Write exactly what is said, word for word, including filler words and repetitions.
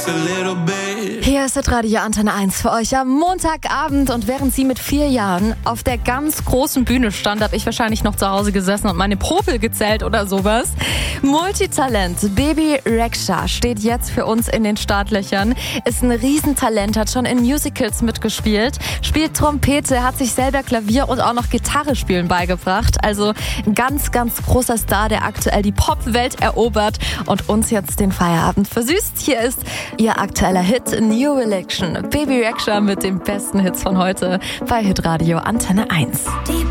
a little bit. Hier ist das Radio Antenne eins für euch am Montagabend, und während sie mit vier Jahren auf der ganz großen Bühne stand, habe ich wahrscheinlich noch zu Hause gesessen und meine Popel gezählt oder sowas. Multitalent Baby Rexha steht jetzt für uns in den Startlöchern, ist ein Riesentalent, hat schon in Musicals mitgespielt, spielt Trompete, hat sich selber Klavier und auch noch Gitarre spielen beigebracht. Also ein ganz, ganz großer Star, der aktuell die Popwelt erobert und uns jetzt den Feierabend versüßt. Hier ist ihr aktueller Hit New Election. Baby Rexha mit den besten Hits von heute bei Hitradio Antenne eins.